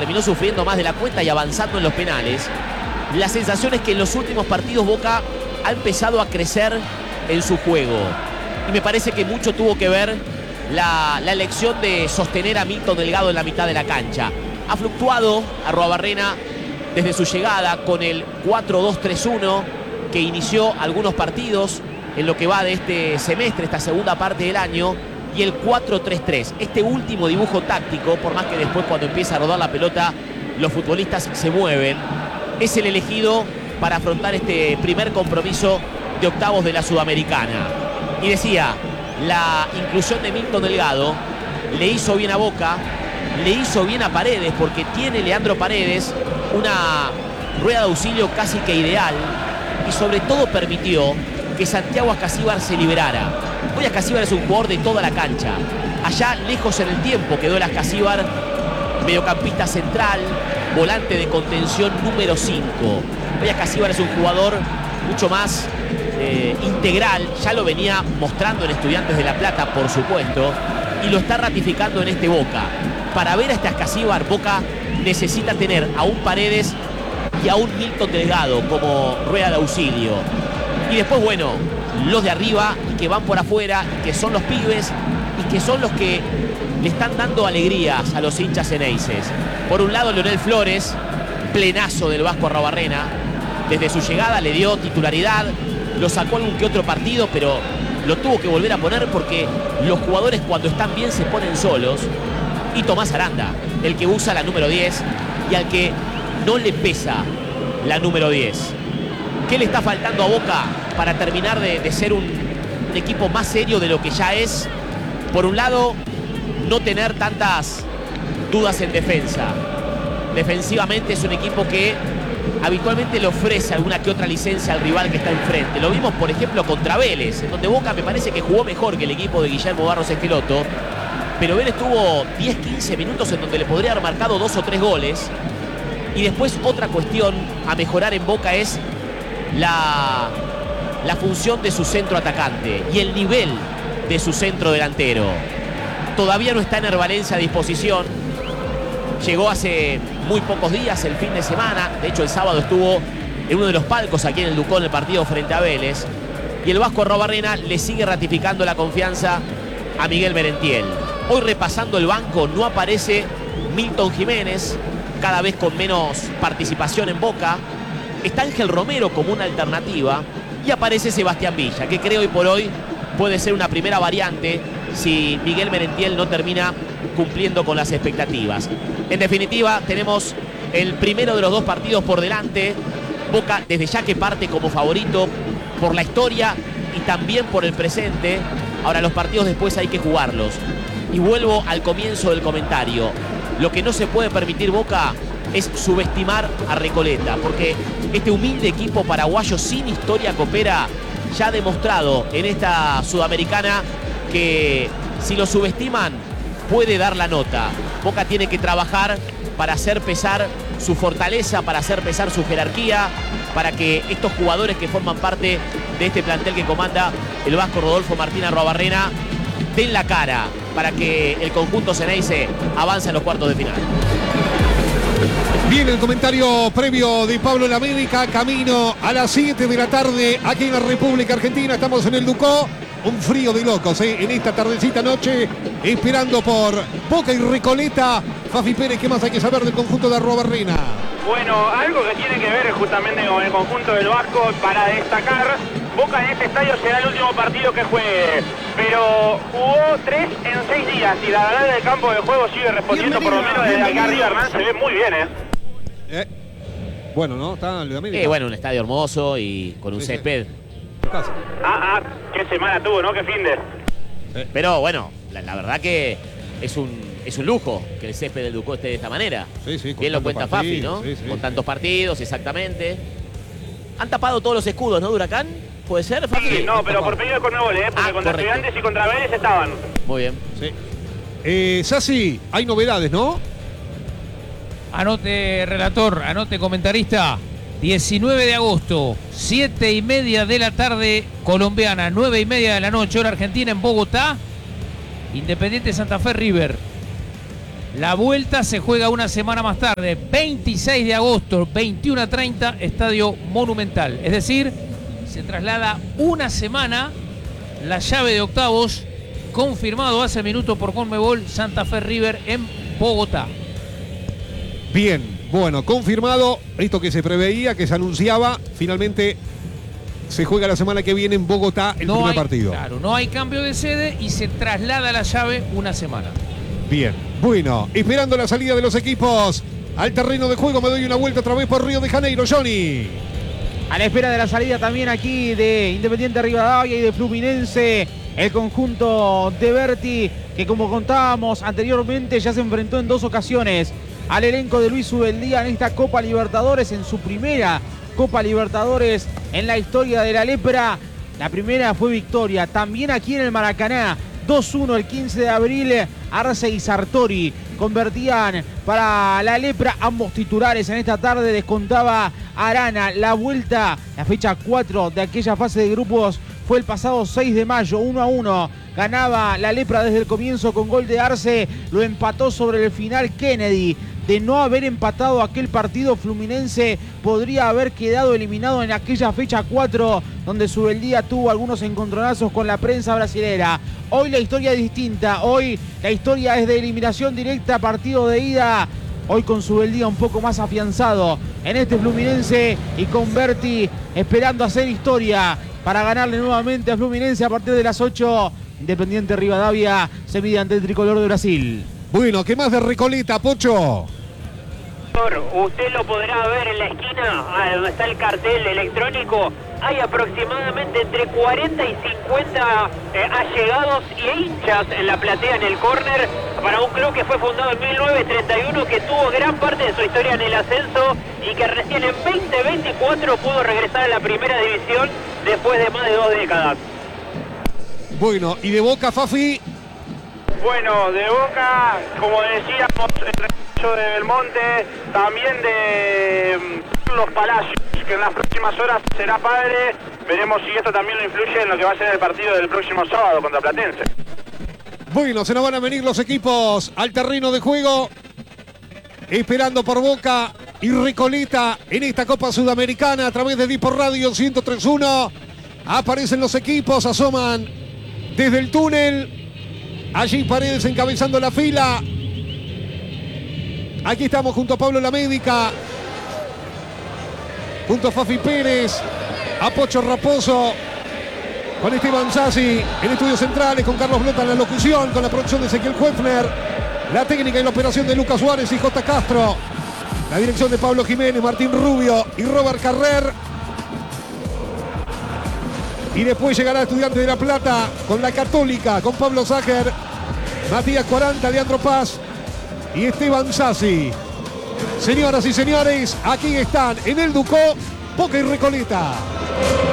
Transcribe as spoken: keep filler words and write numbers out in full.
terminó sufriendo más de la cuenta y avanzando en los penales, la sensación es que en los últimos partidos Boca ha empezado a crecer en su juego. Y me parece que mucho tuvo que ver la, la elección de sostener a Milton Delgado en la mitad de la cancha. Ha fluctuado Arruabarrena desde su llegada con el cuatro dos tres uno que inició algunos partidos en lo que va de este semestre, esta segunda parte del año, y el cuatro tres tres. Este último dibujo táctico, por más que después cuando empieza a rodar la pelota los futbolistas se mueven, es el elegido para afrontar este primer compromiso de octavos de la Sudamericana. Y decía, la inclusión de Milton Delgado le hizo bien a Boca, le hizo bien a Paredes, porque tiene Leandro Paredes una rueda de auxilio casi que ideal, y sobre todo permitió que Santiago Ascasíbar se liberara. Hoy Ascasíbar es un jugador de toda la cancha. Allá lejos en el tiempo quedó el Ascasíbar, mediocampista central, volante de contención número cinco. Hoy Ascasíbar es un jugador mucho más eh, integral, ya lo venía mostrando en Estudiantes de La Plata, por supuesto, y lo está ratificando en este Boca. Para ver a este Ascasíbar, Boca necesita tener a un Paredes y a un Milton Delgado como rueda de auxilio. Y después, bueno, los de arriba que van por afuera, que son los pibes y que son los que le están dando alegrías a los hinchas ceneices. Por un lado, Leonel Flores, plenazo del Vasco Arruabarrena. Desde su llegada le dio titularidad, lo sacó algún que otro partido, pero lo tuvo que volver a poner porque los jugadores cuando están bien se ponen solos. Y Tomás Aranda, el que usa la número diez y al que no le pesa la número diez. ¿Qué le está faltando a Boca para terminar de, de ser un, un equipo más serio de lo que ya es? Por un lado, no tener tantas dudas en defensa. Defensivamente es un equipo que habitualmente le ofrece alguna que otra licencia al rival que está enfrente. Lo vimos, por ejemplo, contra Vélez, en donde Boca me parece que jugó mejor que el equipo de Guillermo Barros Esqueloto, pero Vélez tuvo diez quince minutos en donde le podría haber marcado dos o tres goles. Y después otra cuestión a mejorar en Boca es la, la función de su centro atacante y el nivel de su centro delantero. Todavía no está Ener Valencia a disposición. Llegó hace muy pocos días, el fin de semana. De hecho, el sábado estuvo en uno de los palcos aquí en el Ducón, el partido frente a Vélez. Y el Vasco Arruabarrena le sigue ratificando la confianza a Miguel Merentiel. Hoy, repasando el banco, no aparece Milton Jiménez, cada vez con menos participación en Boca. Está Ángel Romero como una alternativa y aparece Sebastián Villa, que creo hoy por hoy puede ser una primera variante si Miguel Merentiel no termina cumpliendo con las expectativas. En definitiva, tenemos el primero de los dos partidos por delante. Boca desde ya que parte como favorito por la historia y también por el presente. Ahora los partidos después hay que jugarlos. Y vuelvo al comienzo del comentario. Lo que no se puede permitir Boca es subestimar a Recoleta, porque este humilde equipo paraguayo sin historia copera ya ha demostrado en esta Sudamericana que si lo subestiman puede dar la nota. Boca tiene que trabajar para hacer pesar su fortaleza, para hacer pesar su jerarquía, para que estos jugadores que forman parte de este plantel que comanda el Vasco Rodolfo Martín Arruabarrena den la cara para que el conjunto ceneice avance a los cuartos de final. Bien, el comentario previo de Pablo Lamérica, camino a las siete de la tarde aquí en la República Argentina. Estamos en el Ducó, un frío de locos, ¿eh? En esta tardecita noche, esperando por Boca y Recoleta. Fafi Pérez, ¿qué más hay que saber del conjunto de Arruabarrena? Bueno, algo que tiene que ver justamente con el conjunto del Vasco para destacar. Boca en este estadio será el último partido que juegue, pero jugó tres en seis días y la verdad del campo de juego sigue respondiendo, por lo menos desde acá arriba, Hernán, se ve muy bien, ¿eh? eh bueno, ¿no? Está en América. Eh, bueno, un estadio hermoso y con un sí, césped. Sí. Ah, ah, qué semana tuvo, ¿no? Qué fin de... Sí. Pero bueno, la, la verdad que es un, es un lujo que el césped del Ducó esté de esta manera. Sí, sí, bien lo cuenta Fafi, ¿no? Sí, sí, con tantos partidos, exactamente. Han tapado todos los escudos, ¿no, de Huracán? ¿Puede ser, Fafi? Sí, no, pero por pedido de Conmebol, ¿eh? Porque ah, contra correcto. Estudiantes y contra Vélez estaban. Muy bien. Sí. Eh, Sassi, hay novedades, ¿no? Anote, relator, anote, comentarista. diecinueve de agosto, siete y media de la tarde colombiana, nueve y media de la noche, hora argentina, en Bogotá. Independiente Santa Fe River. La vuelta se juega una semana más tarde, veintiséis de agosto, veintiuno a treinta, Estadio Monumental. Es decir, se traslada una semana la llave de octavos, confirmado hace minutos por Conmebol, Santa Fe River en Bogotá. Bien, bueno, confirmado esto que se preveía, que se anunciaba, finalmente se juega la semana que viene en Bogotá el no primer hay, partido. Claro, no hay cambio de sede y se traslada la llave una semana. Bien, bueno, esperando la salida de los equipos al terreno de juego, me doy una vuelta otra vez por Río de Janeiro, Johnny. A la espera de la salida también aquí de Independiente Rivadavia y de Fluminense, el conjunto de Berti, que como contábamos anteriormente ya se enfrentó en dos ocasiones al elenco de Luis Ubeldía en esta Copa Libertadores, en su primera Copa Libertadores en la historia de la Lepra. La primera fue victoria, también aquí en el Maracaná, dos uno el quince de abril, Arce y Sartori convertían para la Lepra, ambos titulares en esta tarde, descontaba Arana. La vuelta, la fecha cuatro de aquella fase de grupos fue el pasado seis de mayo, uno a uno, ganaba la Lepra desde el comienzo con gol de Arce, lo empató sobre el final Kennedy. De no haber empatado aquel partido, Fluminense podría haber quedado eliminado en aquella fecha cuatro, donde Subeldía tuvo algunos encontronazos con la prensa brasilera. Hoy la historia es distinta, hoy la historia es de eliminación directa, partido de ida. Hoy con Subeldía un poco más afianzado en este Fluminense y con Berti esperando hacer historia para ganarle nuevamente a Fluminense a partir de las ocho. Independiente Rivadavia se mide ante el tricolor de Brasil. Bueno, ¿qué más de Recoleta, Pocho? Usted lo podrá ver en la esquina, donde está el cartel electrónico. Hay aproximadamente entre cuarenta y cincuenta eh, allegados y hinchas en la platea, en el córner, para un club que fue fundado en mil novecientos treinta y uno, que tuvo gran parte de su historia en el ascenso y que recién en veinte veinticuatro pudo regresar a la primera división después de más de dos décadas. Bueno, ¿y de Boca, Fafi? Bueno, de Boca, como decíamos, el regreso de Belmonte, también de los Palacios, que en las próximas horas será padre. Veremos si esto también lo influye en lo que va a ser el partido del próximo sábado contra Platense. Bueno, se nos van a venir los equipos al terreno de juego, esperando por Boca y Recoleta en esta Copa Sudamericana a través de Dipor Radio ciento tres punto uno. Aparecen los equipos, asoman desde el túnel. Allí Paredes encabezando la fila. Aquí estamos junto a Pablo La Médica, junto a Fafi Pérez, a Pocho Raposo, con Esteban Sassi en estudios centrales, con Carlos Blota en la locución, con la producción de Ezequiel Huefner, la técnica y la operación de Lucas Suárez y J. Castro, la dirección de Pablo Jiménez, Martín Rubio y Robert Carrer. Y después llegará Estudiante de La Plata con la Católica, con Pablo Ságer, Matías Cuaranta, Leandro Paz y Esteban Sassi. Señoras y señores, aquí están en el Ducó, Boca y Recoleta.